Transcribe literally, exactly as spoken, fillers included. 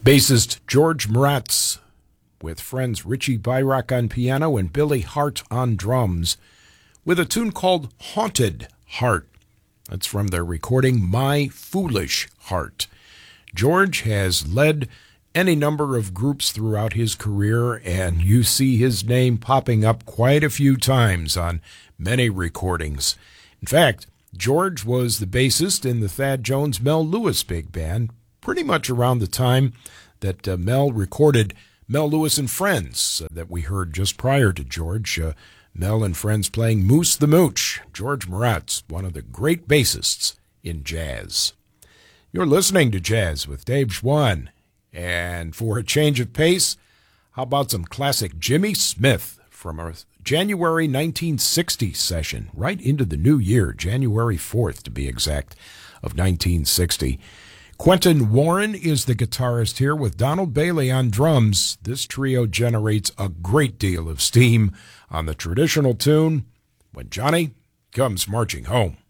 Bassist George Moretz, with friends Richie Byrock on piano and Billy Hart on drums, with a tune called Haunted Heart. That's from their recording My Foolish Heart. George has led any number of groups throughout his career, and you see his name popping up quite a few times on many recordings. In fact, George was the bassist in the Thad Jones Mel Lewis Big Band pretty much around the time that uh, Mel recorded Mel Lewis and Friends uh, that we heard just prior to George. Uh, Mel and Friends playing Moose the Mooch. George Moretz, one of the great bassists in jazz. You're listening to Jazz with Dave Schwann. And for a change of pace, how about some classic Jimmy Smith from a January nineteen sixty session, right into the new year, January fourth to be exact, of nineteen sixty. Quentin Warren is the guitarist here with Donald Bailey on drums. This trio generates a great deal of steam on the traditional tune, When Johnny Comes Marching Home.